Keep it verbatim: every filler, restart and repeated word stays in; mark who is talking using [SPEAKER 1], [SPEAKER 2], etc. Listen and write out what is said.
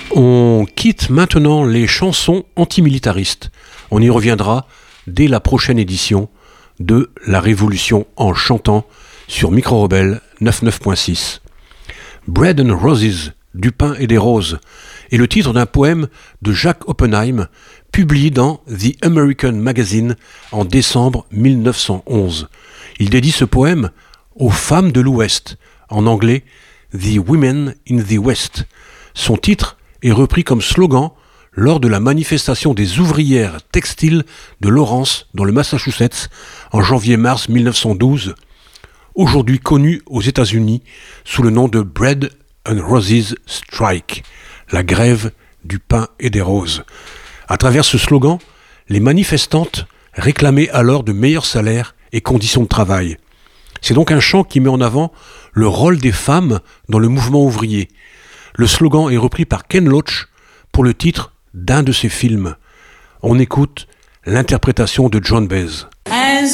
[SPEAKER 1] On quitte maintenant les chansons antimilitaristes. On y reviendra dès la prochaine édition de La Révolution en chantant sur Micro Rebelle quatre-vingt-neuf point six. Bread and Roses, du pain et des roses, est le titre d'un poème de Jacques Oppenheim, publié dans The American Magazine en décembre mille neuf cent onze. Il dédie ce poème aux femmes de l'Ouest, en anglais The Women in the West. Son titre est repris comme slogan lors de la manifestation des ouvrières textiles de Lawrence dans le Massachusetts en janvier-mars mille neuf cent douze, aujourd'hui connu aux États-Unis sous le nom de Bread and Roses Strike, la grève du pain et des roses. À travers ce slogan, les manifestantes réclamaient alors de meilleurs salaires et conditions de travail. C'est donc un chant qui met en avant le rôle des femmes dans le mouvement ouvrier. Le slogan est repris par Ken Loach pour le titre d'un de ses films. On écoute l'interprétation de Joan Baez.
[SPEAKER 2] As